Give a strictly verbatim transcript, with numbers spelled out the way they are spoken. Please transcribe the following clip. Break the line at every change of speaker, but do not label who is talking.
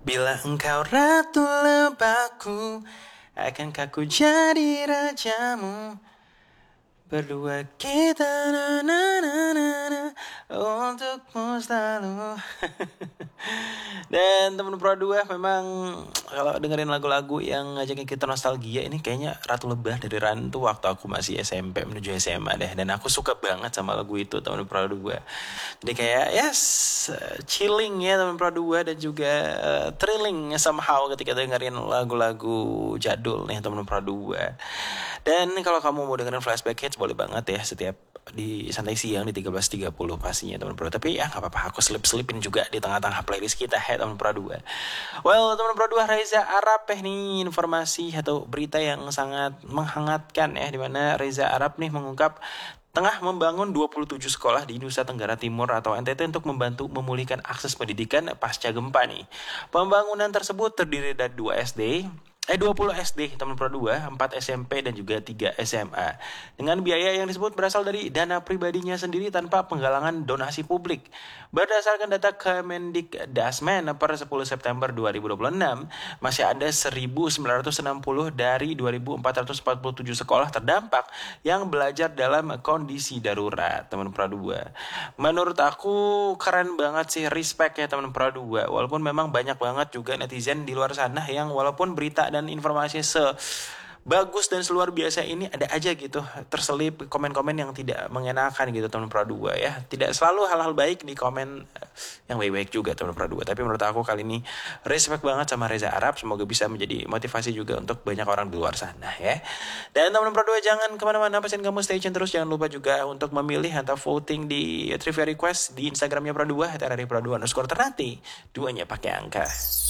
Bila engkau ratu lebahku, akankah ku jadi rajamu? Berdua kita na na na na na untukmu selalu. Dan teman Pro dua memang kalau dengerin lagu-lagu yang ngajakin kita nostalgia ini kayaknya Ratu Lebah dari Rantu waktu aku masih S M P menuju S M A deh. Dan aku suka banget sama lagu itu teman Pro dua. Jadi kayak yes chilling ya teman Pro dua dan juga uh, thrilling somehow ketika dengerin lagu-lagu jadul nih teman Pro dua. Dan kalau kamu mau dengerin flashback hits boleh banget ya setiap di santai siang di tiga belas tiga puluh pastinya teman Pro. Tapi ya gak apa-apa, aku slip-slipin juga di tengah-tengah playlist kita ya teman Pro dua. Well teman Pro dua, Reza Arab eh nih informasi atau berita yang sangat menghangatkan ya, dimana Reza Arab nih mengungkap tengah membangun dua puluh tujuh sekolah di Nusa Tenggara Timur atau N T T untuk membantu memulihkan akses pendidikan pasca gempa nih. Pembangunan tersebut terdiri dari dua S D, Eh dua puluh S D teman Pro dua, empat S M P dan juga tiga S M A. Dengan biaya yang disebut berasal dari dana pribadinya sendiri tanpa penggalangan donasi publik. Berdasarkan data Kemendikdasmen per sepuluh September dua ribu dua puluh enam, masih ada seribu sembilan ratus enam puluh dari dua ribu empat ratus empat puluh tujuh sekolah terdampak yang belajar dalam kondisi darurat teman Pro dua. Menurut aku keren banget sih, respect ya teman Pro dua. Walaupun memang banyak banget juga netizen di luar sana yang walaupun berita dan informasi se bagus dan seluar biasa ini ada aja gitu terselip komen-komen yang tidak mengenakan gitu teman Pro dua ya. Tidak selalu hal-hal baik di komen yang baik-baik juga teman Pro dua. Tapi menurut aku kali ini respect banget sama Reza Arab. Semoga bisa menjadi motivasi juga untuk banyak orang di luar sana ya. Dan teman Pro dua jangan kemana-mana, pastikan kamu stay tune terus. Jangan lupa juga untuk memilih atau voting di trivia request di Instagramnya Pro dua, T R R I Pro dua underscore ternate, duanya pakai angka.